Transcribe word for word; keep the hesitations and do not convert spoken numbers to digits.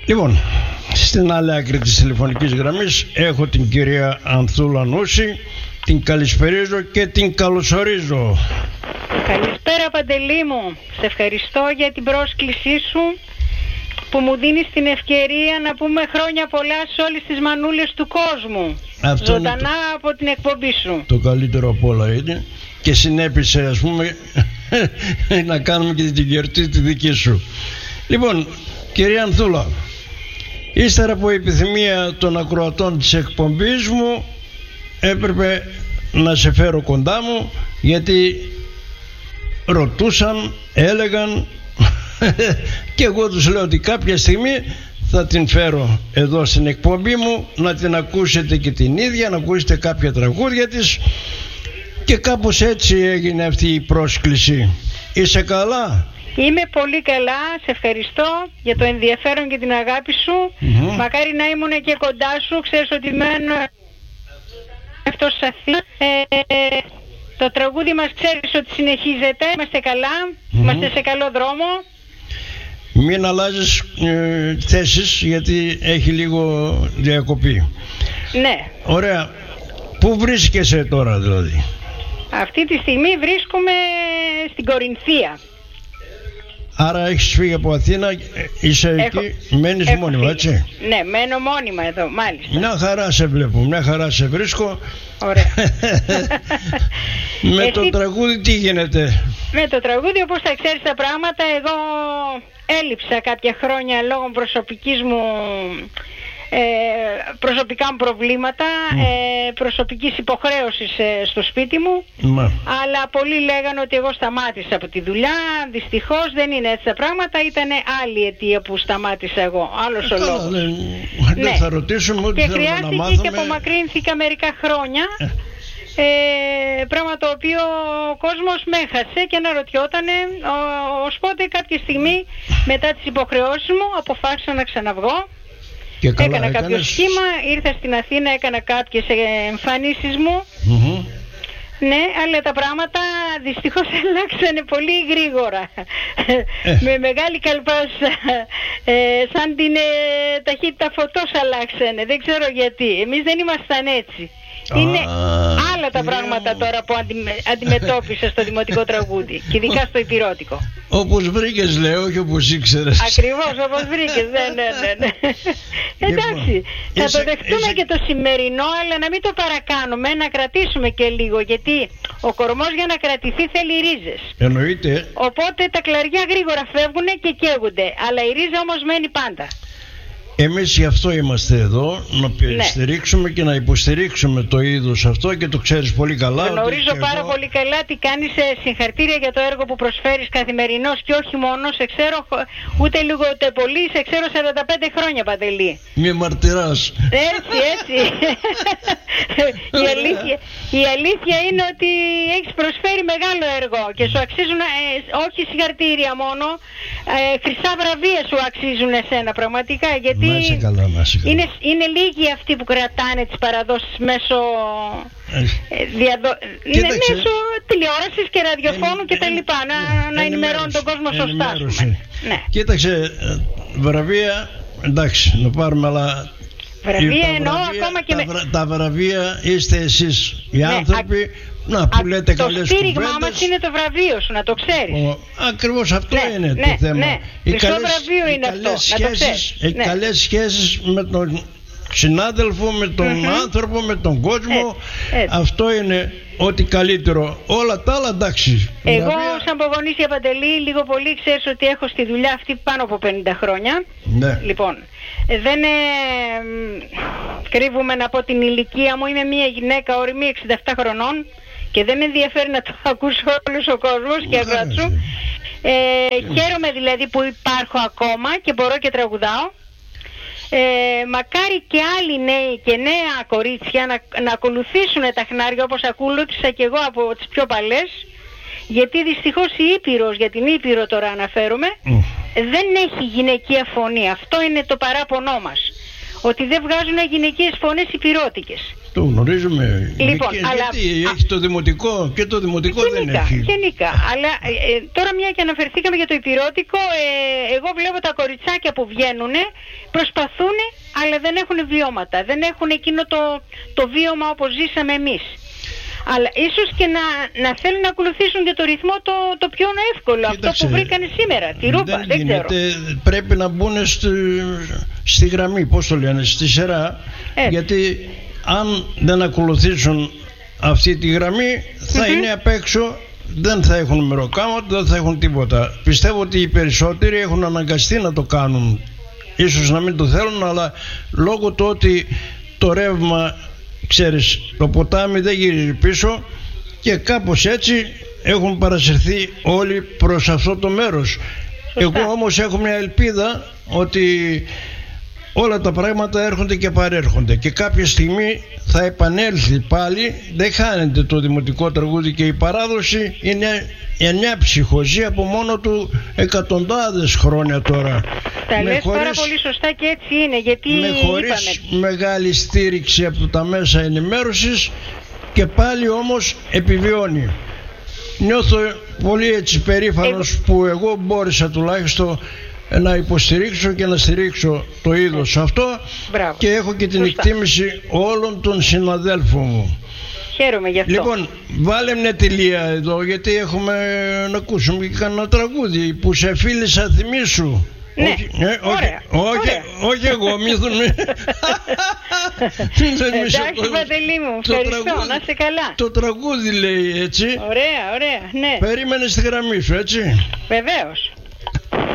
Λοιπόν, στην άλλη άκρη της τηλεφωνικής γραμμής έχω την κυρία Ανθούλα Νούση. Την καλησπερίζω και την καλωσορίζω. Καλησπέρα Παντελή μου. Σε ευχαριστώ για την πρόσκλησή σου που μου δίνεις την ευκαιρία να πούμε χρόνια πολλά σε όλες τις μανούλες του κόσμου. Αυτό ζωντανά το... από την εκπομπή σου. Το καλύτερο από όλα είναι. Και συνέπεισε, ας πούμε, να κάνουμε και την γιορτή τη δική σου. Λοιπόν, κυρία Ανθούλα, ύστερα από επιθυμία των ακροατών της εκπομπής μου, έπρεπε να σε φέρω κοντά μου, γιατί ρωτούσαν, έλεγαν και εγώ τους λέω ότι κάποια στιγμή θα την φέρω εδώ στην εκπομπή μου, να την ακούσετε και την ίδια, να ακούσετε κάποια τραγούδια της, και κάπως έτσι έγινε αυτή η πρόσκληση. Είσαι καλά? Είμαι πολύ καλά, σε ευχαριστώ για το ενδιαφέρον και την αγάπη σου. Mm-hmm. Μακάρι να ήμουν και κοντά σου, ξέρεις ότι μένω αυτός της Αθήνας. Ε, το τραγούδι μας ξέρεις ότι συνεχίζεται, είμαστε καλά, mm-hmm. είμαστε σε καλό δρόμο. Μην αλλάζεις ε, θέσεις, γιατί έχει λίγο διακοπή. Ναι. Ωραία. Πού βρίσκεσαι τώρα δηλαδή? Αυτή τη στιγμή βρίσκομαι στην Κορινθία. Άρα έχεις φύγει από Αθήνα, είσαι έχω, εκεί, μένεις έχω μόνιμα, φύγει. Έτσι? Ναι, μένω μόνιμα εδώ, μάλιστα. Μια χαρά σε βλέπω, μια χαρά σε βρίσκω. Ωραία. Με Εσύ... το τραγούδι τι γίνεται? Με το τραγούδι, όπως θα ξέρεις τα πράγματα, εγώ έλειψα κάποια χρόνια λόγω προσωπικής μου... Ε, προσωπικά μου προβλήματα, mm. ε, προσωπικής υποχρέωσης ε, στο σπίτι μου, mm. αλλά πολλοί λέγανε ότι εγώ σταμάτησα από τη δουλειά. Δυστυχώς δεν είναι έτσι τα πράγματα, ήταν άλλη αιτία που σταμάτησα εγώ, άλλος ε, ο λόγος. Δεν, ναι. δεν θα ρωτήσουμε ότι και θέλω να μάθουμε. Και χρειάστηκε και απομακρύνθηκα μερικά χρόνια, ε, πράγμα το οποίο ο κόσμος με έχασε και αναρωτιότανε, ως πότε κάποια στιγμή μετά τις υποχρεώσεις μου αποφάσισα να ξαναβγώ. Έκανα έκανες... κάποιο σχήμα, ήρθα στην Αθήνα, έκανα κάποιες εμφανίσεις μου. Mm-hmm. Ναι, αλλά τα πράγματα δυστυχώς αλλάξανε πολύ γρήγορα. Ε. Με μεγάλη καλπάσα, ε, σαν την ε, ταχύτητα φωτός αλλάξανε. Δεν ξέρω γιατί. Εμείς δεν ήμασταν έτσι. Είναι ah, άλλα τα πράγματα yeah. τώρα που αντι, αντιμετώπισα στο δημοτικό τραγούδι και ειδικά στο υπηρώτικο. Όπως βρήκες, λέω, όχι όπως ήξερες. Ακριβώς, όπως βρήκες, ναι, ναι, ναι, ναι. Εντάξει, θα είσαι, το δεχτούμε είσαι... και το σημερινό, αλλά να μην το παρακάνουμε, να κρατήσουμε και λίγο, γιατί ο κορμός για να κρατηθεί θέλει ρίζες. Εννοείται. Οπότε τα κλαριά γρήγορα φεύγουν και καίγονται, αλλά η ρίζα όμως μένει πάντα. Εμείς γι' αυτό είμαστε εδώ, να στηρίξουμε ναι. και να υποστηρίξουμε το είδος αυτό, και το ξέρεις πολύ καλά. Γνωρίζω πάρα εγώ... πολύ καλά τι κάνεις, συγχαρητήρια για το έργο που προσφέρεις καθημερινώς, και όχι μόνο, σε ξέρω ούτε λίγο ούτε πολύ, σε ξέρω σαράντα πέντε χρόνια, Παντελή. Μη μαρτυράς. Έτσι, έτσι. η, αλήθεια, η αλήθεια είναι ότι έχεις προσφέρει μεγάλο έργο και σου αξίζουν, ε, όχι συγχαρητήρια μόνο, ε, χρυσά βραβεία σου αξίζουν εσένα πραγματικά, γιατί να είσαι καλά, να είσαι καλά. Είναι, είναι λίγοι αυτοί που κρατάνε τις παραδόσεις μέσω, ε, διαδο... ναι, μέσω τηλεόρασης και ραδιοφώνου ε, και τα λοιπά, ε, να, ε, να ενημερώνουν τον κόσμο σωστά. Ναι. Κοίταξε, βραβεία, εντάξει, να πάρουμε, αλλά βραβεία εννοώ ακόμα και τα, με... τα βραβεία είστε εσείς οι ναι, άνθρωποι α... να, που λέτε το καλές στήριγμά κουβέντες. Μας είναι το βραβείο σου, να το ξέρεις. Ο, ακριβώς αυτό ναι, είναι ναι, το θέμα. Ναι, οι καλές, βραβείο είναι αυτό, σχέσεις, να το ξέρεις. Οι ναι. καλές σχέσεις με τον συνάδελφο, με τον mm-hmm. άνθρωπο, με τον κόσμο, έτσι, έτσι. Αυτό είναι ό,τι καλύτερο. Όλα τα άλλα, εντάξει. Εγώ βραβεία... σαν Πογονήσια, Παντελή, λίγο πολύ ξέρεις ότι έχω στη δουλειά αυτή πάνω από πενήντα χρόνια. Ναι. Λοιπόν, δεν ε, κρύβουμε να πω την ηλικία μου. Είμαι μια γυναίκα ορειμή εξήντα επτά χρονών και δεν με ενδιαφέρει να το ακούσω όλος ο κόσμος και αγράτσου. Ε, χαίρομαι δηλαδή που υπάρχω ακόμα και μπορώ και τραγουδάω. Ε, μακάρι και άλλοι νέοι και νέα κορίτσια να, να ακολουθήσουν τα χνάρια όπως ακολούθησα και εγώ από τις πιο παλές, γιατί δυστυχώς η Ήπειρος, για την Ήπειρο τώρα αναφέρομαι, mm. δεν έχει γυναικεία φωνή. Αυτό είναι το παράπονό μας, ότι δεν βγάζουν γυναικείες φωνές υπηρώτικες. Το γνωρίζουμε. Λοιπόν, και, αλλά... γιατί έχει το δημοτικό και το δημοτικό γενικά, δεν έχει. Γενικά, αλλά ε, τώρα μια και αναφερθήκαμε για το υπηρώτικο, ε, εγώ βλέπω τα κοριτσάκια που βγαίνουν, προσπαθούν, αλλά δεν έχουν βιώματα. Δεν έχουν εκείνο το, το βίωμα όπως ζήσαμε εμείς. Αλλά ίσως και να, να θέλουν να ακολουθήσουν και το ρυθμό το, το πιο εύκολο. Κοίταξε, αυτό που βρήκανε σήμερα, τη ρούπα, δεν, δεν ξέρω. Πρέπει να μπουν στη, στη γραμμή, πώς το λένε, στη σειρά. Έτσι. Γιατί αν δεν ακολουθήσουν αυτή τη γραμμή θα mm-hmm. είναι απ' έξω, δεν θα έχουν μεροκάματα, δεν θα έχουν τίποτα. Πιστεύω ότι οι περισσότεροι έχουν αναγκαστεί να το κάνουν. Ίσως να μην το θέλουν, αλλά λόγω του ότι το ρεύμα, ξέρεις, το ποτάμι δεν γυρίζει πίσω και κάπως έτσι έχουν παρασυρθεί όλοι προς αυτό το μέρος. Σωστά. Εγώ όμως έχω μια ελπίδα ότι όλα τα πράγματα έρχονται και παρέρχονται και κάποια στιγμή θα επανέλθει πάλι. Δεν χάνεται το δημοτικό τραγούδι και η παράδοση είναι μια ψυχοζή από μόνο του εκατοντάδες χρόνια τώρα. Τα λες χωρίς, πάρα πολύ σωστά και έτσι είναι, γιατί με χωρίς είπαμε. μεγάλη στήριξη από τα μέσα ενημέρωσης και πάλι όμως επιβιώνει. Νιώθω πολύ έτσι περήφανος εγώ... που εγώ μπόρεσα τουλάχιστον να υποστηρίξω και να στηρίξω το είδος αυτό. Μπράβο. Και έχω και την Σωστά. εκτίμηση όλων των συναδέλφων μου. Χαίρομαι γι' αυτό. Λοιπόν, βάλε μια τελεία εδώ, γιατί έχουμε να ακούσουμε και κανένα τραγούδι που σε φίλησα θυμίσου. Ναι, όχι, ε, ωραία, όχι, ωραία. όχι εγώ, μη τον... Εντάξει Παντελή μου, ευχαριστώ, τραγούδι, να είσαι καλά. Το τραγούδι λέει έτσι. Ωραία, ωραία, ναι. Περίμενε στη γραμμή σου, έτσι. Βεβαίως.